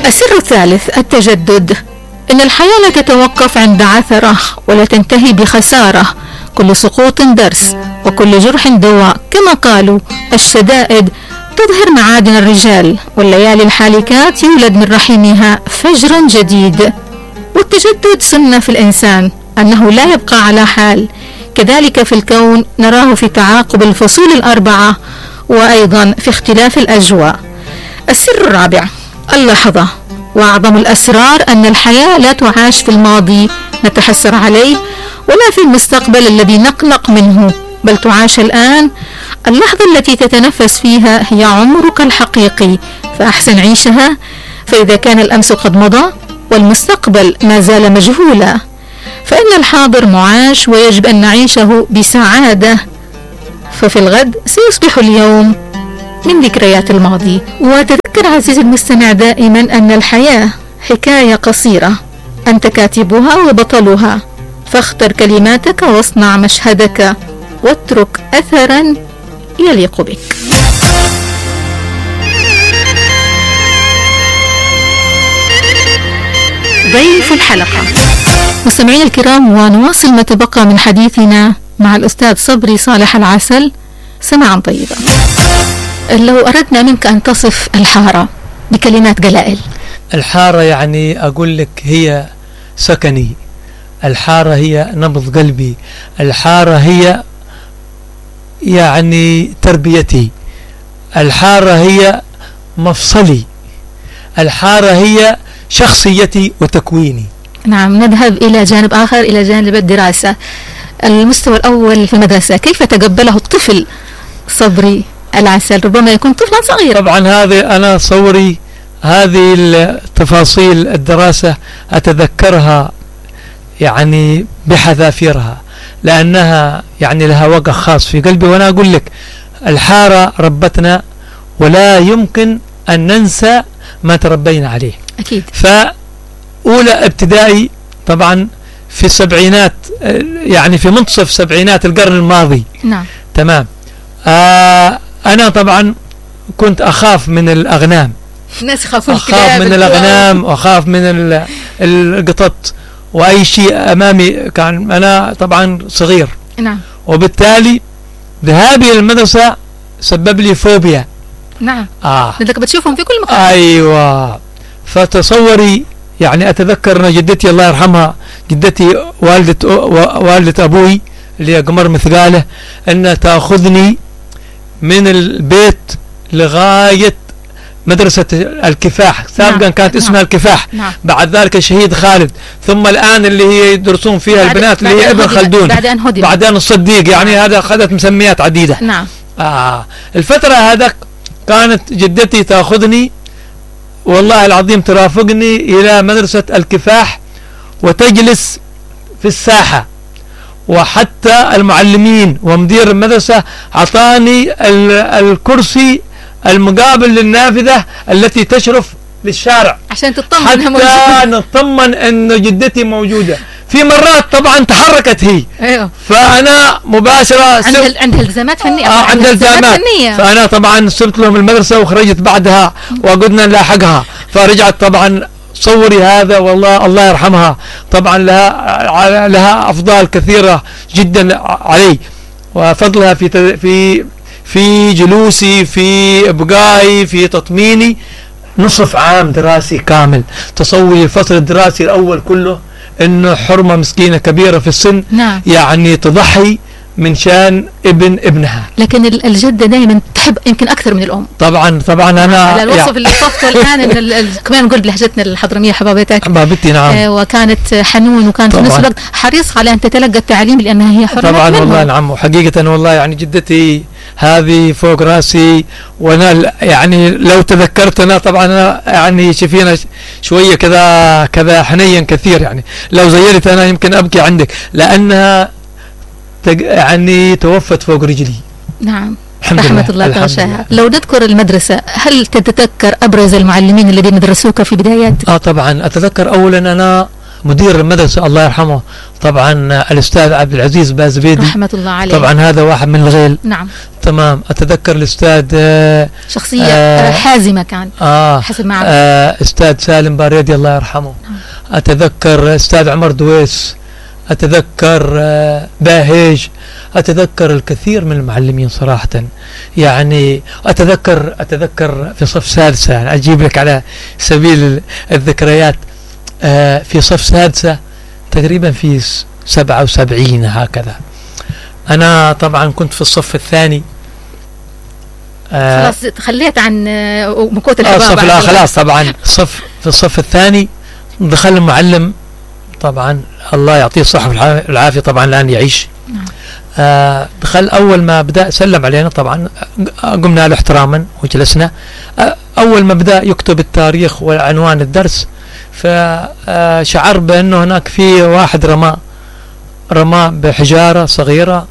السر الثالث التجدد. إن الحياة لا تتوقف عند عثرة ولا تنتهي بخسارة، كل سقوط درس وكل جرح دواء. كما قالوا الشدائد تظهر معادن الرجال، والليالي الحالكات يولد من رحمها فجر جديد. والتجدد سنة في الإنسان، أنه لا يبقى على حال، كذلك في الكون نراه في تعاقب الفصول الأربعة وأيضا في اختلاف الأجواء. السر الرابع اللحظة. وأعظم الأسرار أن الحياة لا تعاش في الماضي نتحسر عليه ولا في المستقبل الذي نقلق منه، بل تعاش الآن. اللحظة التي تتنفس فيها هي عمرك الحقيقي، فأحسن عيشها، فإذا كان الأمس قد مضى والمستقبل ما زال مجهولا، فإن الحاضر معاش ويجب أن نعيشه بسعادة، ففي الغد سيصبح اليوم من ذكريات الماضي. وتذكر عزيزي المستمع دائما أن الحياة حكاية قصيرة، أنت كاتبها وبطلها، فاختر كلماتك واصنع مشهدك واترك أثرا يليق بك. ضيف الحلقة. مستمعين الكرام، ونواصل ما تبقى من حديثنا مع الأستاذ صبري صالح العسل سماعا طيبا. لو أردنا منك أن تصف الحارة بكلمات قلائل. الحارة يعني أقول لك هي سكني، الحارة هي نبض قلبي، الحارة هي يعني تربيتي، الحارة هي مفصلي، الحارة هي شخصيتي وتكويني. نعم، نذهب إلى جانب آخر، إلى جانب الدراسة. المستوى الأول في المدرسة كيف تقبله الطفل صبري العسل؟ ربما يكون طفلا صغيرا. طبعا هذه أنا صوري هذه التفاصيل الدراسة أتذكرها يعني بحذافيرها، لأنها يعني لها وقع خاص في قلبي. وأنا أقول لك الحارة ربتنا ولا يمكن أن ننسى ما تربينا عليه. أكيد. فأولى ابتدائي طبعا في السبعينات، يعني في منتصف سبعينات القرن الماضي. نعم. تمام. أنا طبعا كنت أخاف من الأغنام، الناس يخافون، أخاف من الأغنام وأخاف من القطط وأي شيء أمامي. كان أنا طبعا صغير. نعم. وبالتالي ذهابي للمدرسة سبب لي فوبيا. نعم. لأنك بتشوفهم في كل مكان. أيوة. فتصوري يعني أتذكر أن جدتي الله يرحمها، جدتي والدة أبوي اللي هي قمر مثقاله، أن تأخذني من البيت لغاية مدرسة الكفاح. سابقا كانت اسمها الكفاح. نعم. بعد ذلك الشهيد خالد، ثم الآن اللي هي يدرسون فيها البنات اللي هي ابن خلدون، بعدين الصديق. يعني هذا أخذت مسميات عديدة. نعم. الفترة هذا كانت جدتي تأخذني والله العظيم ترافقني إلى مدرسة الكفاح وتجلس في الساحة، وحتى المعلمين ومدير المدرسة أعطاني الكرسي المقابل للنافذة التي تشرف للشارع عشان تطمن حتى نطمن أن جدتي موجودة. في مرات طبعا تحركت هي. أيوه. فأنا مباشرة عندها التزامات فنية. عندها التزامات فنية. فأنا طبعا سبت لهم المدرسة وخرجت بعدها وقلنا نلاحقها، فرجعت طبعا. صوري هذا والله الله يرحمها طبعا لها أفضال كثيرة جدا علي، وفضلها في جلوسي، في إبقائي، في تطميني نصف عام دراسي كامل. تصوري الفصل الدراسي الأول كله إنه حرمة مسكينة كبيرة في السن. نعم. يعني تضحي من شان ابنها. لكن الجدة دائما تحب يمكن أكثر من الأم. طبعا أنا على الوصف اللي وصفته الآن إن كمان نقول بلهجتنا الحضرمية حبابتي. نعم. وكانت حنون، وكانت في نفس الوقت حريصة على أن تتلقى التعليم لأنها هي حرمة طبعا منه. والله نعم. وحقيقة والله يعني جدتي هذه فوق راسي، وانا يعني لو تذكرت انا طبعا انا يعني شفينا شويه كذا حنين كثير. يعني لو زيرت انا يمكن ابكي عندك، لانها يعني توفت فوق رجلي. نعم. رحمة الله تعالى. لو نذكر المدرسة، هل تتذكر أبرز المعلمين الذين درسوك في بداياتك؟ طبعا أتذكر أولا أنا مدير المدرسة الله يرحمه طبعا الأستاذ عبد العزيز بازبيدي رحمة الله عليه. طبعا هذا واحد من الغيل. نعم. تمام. أتذكر الأستاذ شخصية حازمة كان حسب ما أستاذ سالم باريدي الله يرحمه. أتذكر أستاذ عمر دويس، أتذكر باهيج، أتذكر الكثير من المعلمين صراحة. يعني أتذكر في صف سادسة، يعني أجيب لك على سبيل الذكريات، في صف سادسة تقريبا في 77 هكذا. أنا طبعا كنت في الصف الثاني. خلاص تخليت عن مكوت الحبابة. خلاص طبعا في الصف الثاني دخل المعلم، طبعا الله يعطيه الصحة والعافية، طبعا الآن يعيش. دخل أول ما بدأ سلم علينا، طبعا قمنا له احتراما وجلسنا. أول ما بدأ يكتب التاريخ وعنوان الدرس، فشعر بأنه هناك في واحد رمى بحجارة صغيرة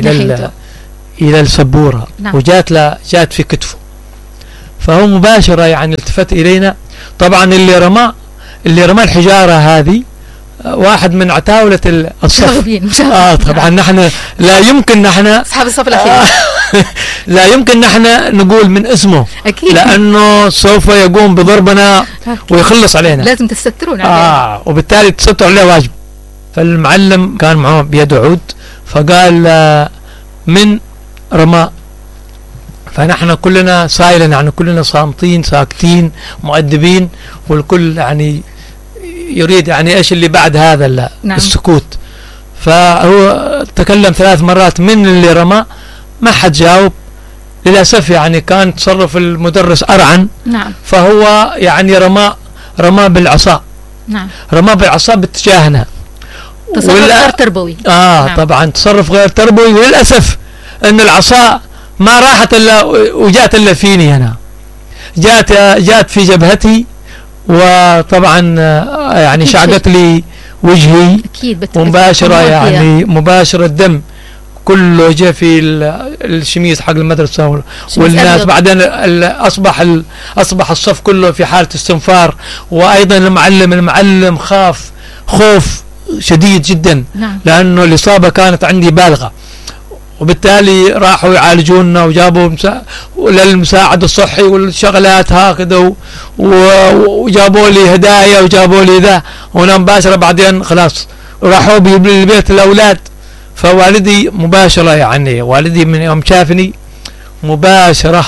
إلى السبورة. نعم. جات في كتفه، فهو مباشرة يعني التفت إلينا. طبعا اللي رمى الحجارة هذه واحد من عتاولة الصف. طبعا نحن لا يمكن نحن أصحاب الصف الأخير لا يمكن نحن نقول من اسمه أكيد، لأنه سوف يقوم بضربنا ويخلص علينا. لازم تستترون عليه. وبالتالي التستر عليه واجب. فالمعلم كان معه بيده عود، فقال من رمى، فنحن كلنا سائلا، يعني كلنا صامتين ساكتين مؤدبين، والكل يعني يريد يعني ايش اللي بعد هذا نعم. السكوت. فهو تكلم 3 مرات من اللي رمى، ما حد جاوب للأسف. يعني كان تصرف المدرس أرعن. نعم. فهو يعني رمى بالعصا. نعم. رمى بالعصا باتجاهنا. تصرف غير تربوي. نعم. طبعا تصرف غير تربوي، وللأسف ان العصا ما راحت الا وجات الا فيني انا، جات في جبهتي، وطبعا يعني شعقت لي وجهي مباشرة، يعني مباشرة الدم كله جاء في الشميز حق المدرسة والناس. بعدين أصبح الصف كله في حالة استنفار، وأيضا المعلم خاف خوف شديد جدا. نعم. لأنه الإصابة كانت عندي بالغة، وبالتالي راحوا يعالجوننا وجابوا للمساعد الصحي والشغلات هكذا، وجابوا لي هدايا وجابوا لي ذا، وانا مباشرة بعدين خلاص راحوا بالبيت الأولاد. فوالدي مباشرة، يعني والدي من يوم شافني مباشرة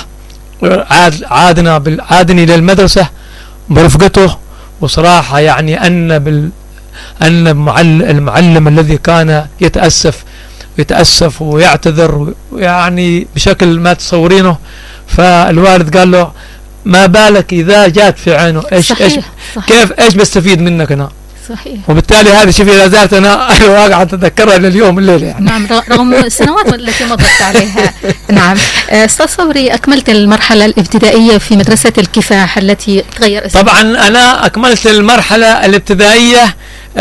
عادني للمدرسة برفقته. وصراحة يعني أن المعلم الذي كان يتأسف ويعتذر يعني بشكل ما تصورينه. فالوالد قال له ما بالك إذا جات في عينه صحيح. كيف بستفيد منك أنا؟ صحيح. وبالتالي هذه شوفي لا زالت أنا واقعة أتذكرها لليوم الليلة يعني. نعم، رغم السنوات التي مضت عليها. نعم. أستاذ صبري، أكملت المرحلة الابتدائية في مدرسة الكفاح التي تغير اسمها. طبعا أنا أكملت المرحلة الابتدائية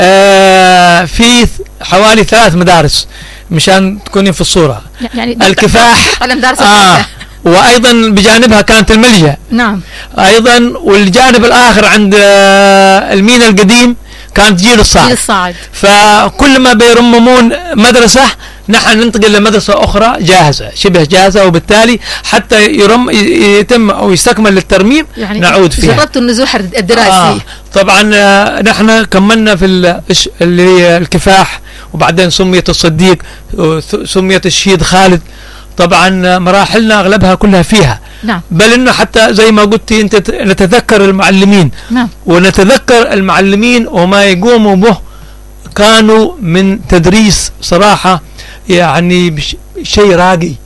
في حوالي 3 مدارس مشان تكوني في الصورة. يعني الكفاح على مدارس وأيضا بجانبها كانت الملجأ. نعم. أيضا والجانب الآخر عند المينا القديم كانت جيل الصاعد. فكل ما بيرممون مدرسة نحن ننتقل لمدرسة أخرى جاهزة، شبه جاهزة، وبالتالي حتى يتم أو يستكمل الترميم يعني نعود فيها. جربت النزوح الدراسي. طبعا نحن كملنا في الكفاح، وبعدين سميت الصديق وسميت الشهيد خالد. طبعا مراحلنا أغلبها كلها فيها. نعم. بل إنه حتى زي ما قلتي أنت نتذكر المعلمين. نعم. ونتذكر المعلمين وما يقوموا به، كانوا من تدريس صراحة يعني شيء راقي.